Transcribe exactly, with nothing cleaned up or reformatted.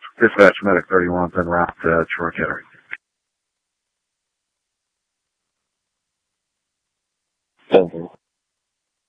Dispatch Medic thirty-one, en route to Troy Kettering. Denver.